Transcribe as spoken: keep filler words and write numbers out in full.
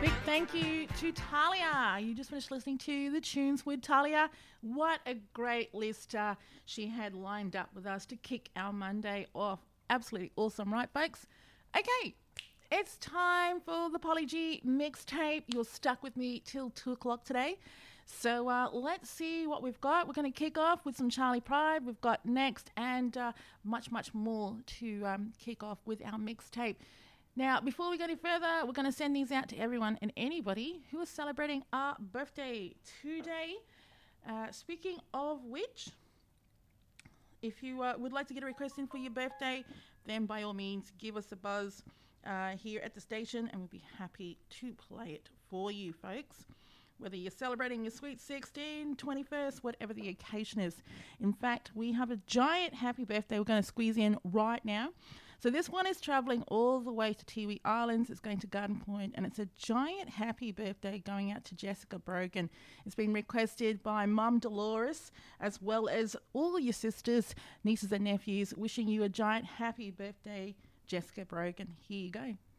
Big thank you to Talia. You just finished listening to the tunes with Talia. What a great list uh, she had lined up with us to kick our Monday off. Absolutely awesome, right, folks? Okay, it's time for the Polly G mixtape. You're stuck with me till two o'clock today. So uh, let's see what we've got. We're going to kick off with some Charlie Pride. We've got Next and uh, much, much more to um, kick off with our mixtape. Now, before we go any further, we're going to send these out to everyone and anybody who is celebrating our birthday today. Uh, speaking of which, if you uh, would like to get a request in for your birthday, then by all means, give us a buzz uh, here at the station and we'll be happy to play it for you, folks. Whether you're celebrating your sweet sixteen, twenty-first, whatever the occasion is. In fact, we have a giant happy birthday we're going to squeeze in right now. So this one is travelling all the way to Tiwi Islands. It's going to Garden Point, and it's a giant happy birthday going out to Jessica Brogan. It's been requested by Mum Dolores, as well as all your sisters, nieces and nephews, wishing you a giant happy birthday, Jessica Brogan. Here you go.